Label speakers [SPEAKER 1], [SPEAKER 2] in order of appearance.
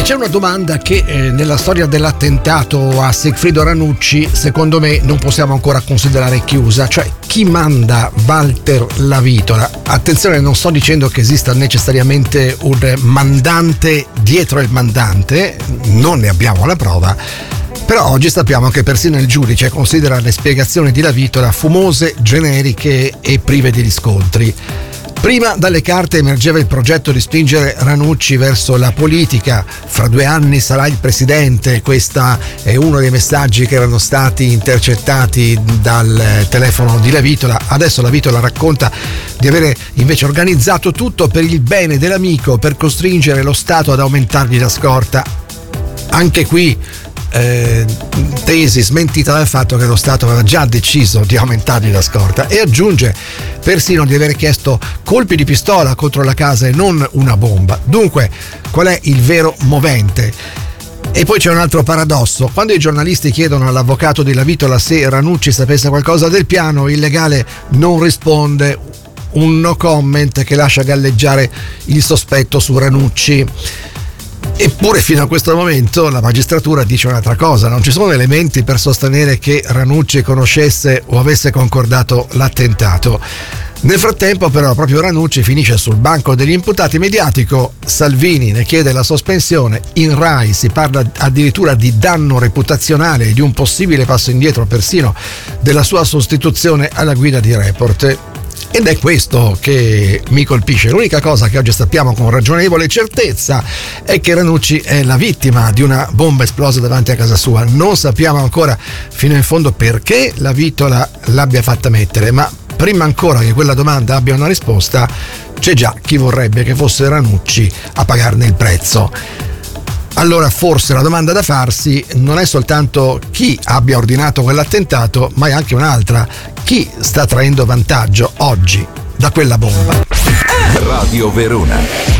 [SPEAKER 1] C'è una domanda che nella storia dell'attentato a Sigfrido Ranucci secondo me non possiamo ancora considerare chiusa, cioè chi manda Walter Lavitola? Attenzione, non sto dicendo che esista necessariamente un mandante dietro il mandante, non ne abbiamo la prova, però oggi sappiamo che persino il giudice considera le spiegazioni di Lavitola fumose, generiche e prive di riscontri. Prima dalle carte emergeva il progetto di spingere Ranucci verso la politica. Fra 2 anni sarà il presidente. Questo è uno dei messaggi che erano stati intercettati dal telefono di Lavitola. Adesso Lavitola racconta di avere invece organizzato tutto per il bene dell'amico, per costringere lo Stato ad aumentargli la scorta. Anche qui tesi smentita dal fatto che lo Stato aveva già deciso di aumentargli la scorta, e aggiunge persino di aver chiesto colpi di pistola contro la casa e non una bomba. Dunque, qual è il vero movente? E poi c'è un altro paradosso: quando i giornalisti chiedono all'avvocato di Lavitola se Ranucci sapesse qualcosa del piano, il legale non risponde, un no comment che lascia galleggiare il sospetto su Ranucci. Eppure fino a questo momento la magistratura dice un'altra cosa: non ci sono elementi per sostenere che Ranucci conoscesse o avesse concordato l'attentato. Nel frattempo però proprio Ranucci finisce sul banco degli imputati mediatico, Salvini ne chiede la sospensione, in Rai si parla addirittura di danno reputazionale e di un possibile passo indietro persino della sua sostituzione alla guida di Report. Ed è questo che mi colpisce. L'unica cosa che oggi sappiamo con ragionevole certezza è che Ranucci è la vittima di una bomba esplosa davanti a casa sua. Non sappiamo ancora fino in fondo perché Lavitola l'abbia fatta mettere, ma prima ancora che quella domanda abbia una risposta, c'è già chi vorrebbe che fosse Ranucci a pagarne il prezzo. Allora forse la domanda da farsi non è soltanto chi abbia ordinato quell'attentato, ma è anche un'altra: chi sta traendo vantaggio oggi da quella bomba?
[SPEAKER 2] Radio Verona.